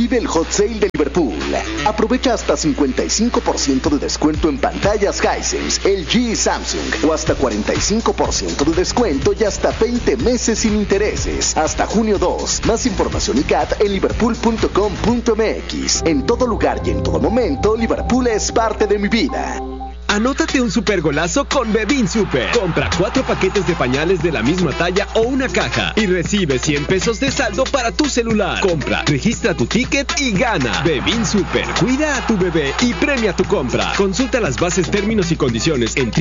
Vive el Hot Sale de Liverpool. Aprovecha hasta 55% de descuento en pantallas Hisense, LG y Samsung, o hasta 45% de descuento y hasta 20 meses sin intereses, hasta junio 2. Más información y CAT en liverpool.com.mx. En todo lugar y en todo momento, Liverpool es parte de mi vida. Anótate un super golazo con Bebin Super. Compra 4 paquetes de pañales de la misma talla o una caja y recibe 100 pesos de saldo para tu celular. Compra, registra tu ticket y gana. Bebin Super. Cuida a tu bebé y premia tu compra. Consulta las bases, términos y condiciones en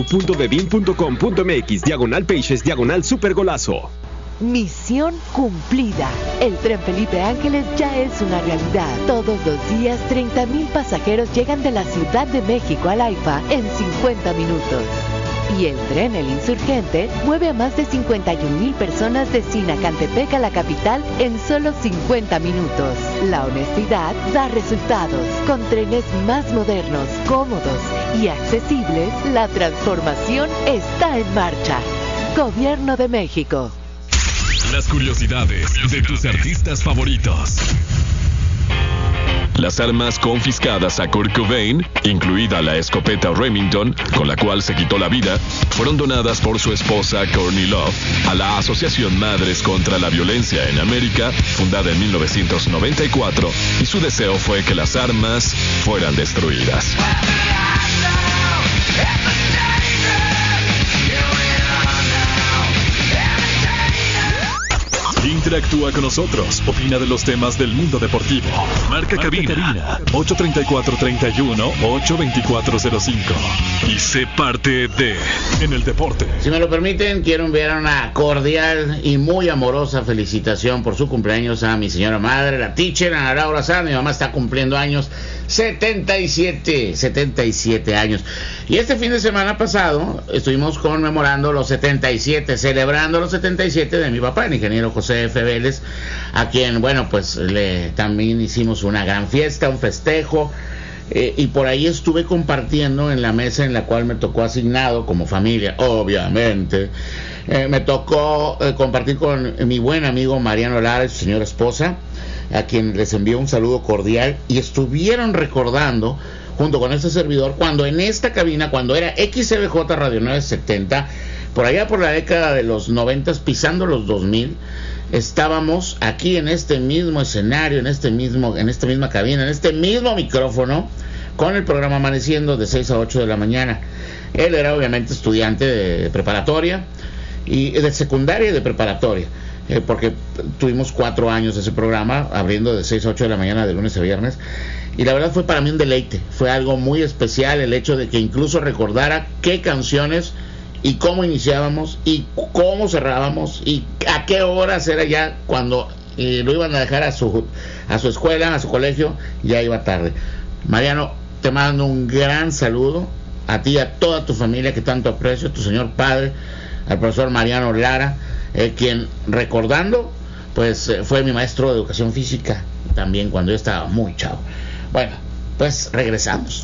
www.bebin.com.mx/pages/supergolazo. Misión cumplida. El tren Felipe Ángeles ya es una realidad. Todos los días 30,000 pasajeros llegan de la Ciudad de México al AIFA en 50 minutos. Y el tren El Insurgente mueve a más de 51,000 personas de Sinacantepec a la capital en solo 50 minutos. La honestidad da resultados. Con trenes más modernos, cómodos y accesibles, la transformación está en marcha. Gobierno de México. Las curiosidades de tus artistas favoritos. Las armas confiscadas a Kurt Cobain, incluida la escopeta Remington, con la cual se quitó la vida, fueron donadas por su esposa Courtney Love a la Asociación Madres contra la Violencia en América, fundada en 1994, y su deseo fue que las armas fueran destruidas. Interactúa con nosotros, opina de los temas del mundo deportivo. Marca cabina 834-31-82405 y sé parte de En el Deporte. Si me lo permiten, quiero enviar una cordial y muy amorosa felicitación por su cumpleaños a mi señora madre, la teacher Ana Laura Sá. Mi mamá está cumpliendo años, 77 años. Y este fin de semana pasado estuvimos conmemorando los 77, celebrando los 77 de mi papá, el ingeniero José F. Vélez, a quien, bueno, pues también hicimos una gran fiesta, un festejo, y por ahí estuve compartiendo en la mesa en la cual me tocó asignado como familia, obviamente. Me tocó compartir con mi buen amigo Mariano Lara y su señora esposa, a quien les envío un saludo cordial, y estuvieron recordando junto con este servidor cuando en esta cabina, cuando era XBJ Radio 970, por allá por la década de los 90, pisando los 2000, estábamos aquí en este mismo escenario, en esta misma cabina, en este mismo micrófono, con el programa Amaneciendo de 6 a 8 de la mañana. Él era obviamente estudiante de preparatoria, y de secundaria y de preparatoria, porque tuvimos 4 años ese programa, abriendo de 6 a 8 de la mañana, de lunes a viernes, y la verdad fue para mí un deleite, fue algo muy especial el hecho de que incluso recordara qué canciones y cómo iniciábamos y cómo cerrábamos y a qué horas era ya cuando lo iban a dejar a su escuela, a su colegio, ya iba tarde. Mariano, te mando un gran saludo a ti y a toda tu familia que tanto aprecio, tu señor padre, al profesor Mariano Lara, quien, recordando, pues fue mi maestro de educación física también cuando yo estaba muy chavo. Bueno, pues regresamos.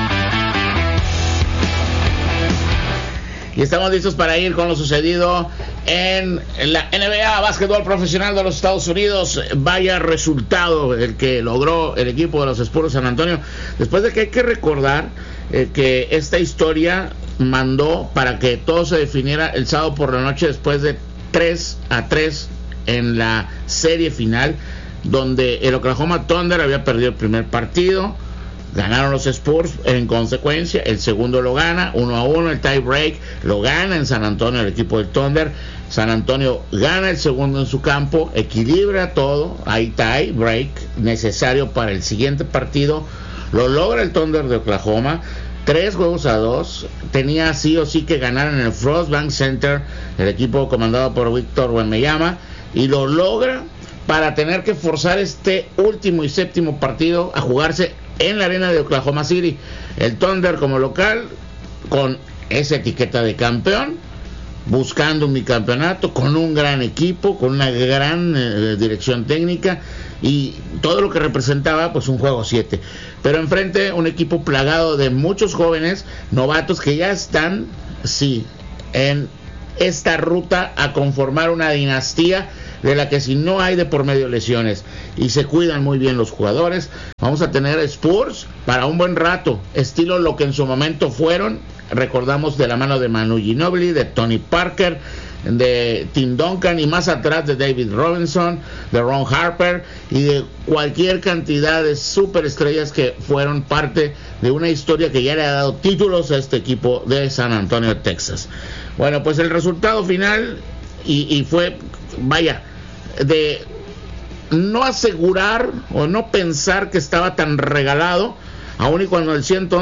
Y estamos listos para ir con lo sucedido en la NBA, básquetbol profesional de los Estados Unidos. Vaya resultado el que logró el equipo de los Spurs de San Antonio, después de que hay que recordar que esta historia mandó para que todo se definiera el sábado por la noche, después de 3-3 en la serie final, donde el Oklahoma Thunder había perdido el primer partido. Ganaron los Spurs en consecuencia, el segundo lo gana 1-1, el tie break lo gana en San Antonio el equipo del Thunder. San Antonio gana el segundo en su campo, equilibra todo, hay tie break necesario para el siguiente partido, lo logra el Thunder de Oklahoma, 3-2, tenía sí o sí que ganar en el Frost Bank Center el equipo comandado por Víctor Wembanyama, y lo logra para tener que forzar este último y séptimo partido a jugarse en la arena de Oklahoma City. El Thunder como local, con esa etiqueta de campeón, buscando un bicampeonato, con un gran equipo, con una gran dirección técnica y todo lo que representaba, pues un juego 7. Pero enfrente un equipo plagado de muchos jóvenes novatos que ya están, sí, en esta ruta a conformar una dinastía de la que si no hay de por medio lesiones y se cuidan muy bien los jugadores, vamos a tener Spurs para un buen rato, estilo lo que en su momento fueron, recordamos de la mano de Manu Ginóbili, de Tony Parker, de Tim Duncan y más atrás de David Robinson, de Ron Harper y de cualquier cantidad de superestrellas que fueron parte de una historia que ya le ha dado títulos a este equipo de San Antonio, Texas. Bueno, pues el resultado final y fue, vaya, de no asegurar o no pensar que estaba tan regalado, aun y cuando el 111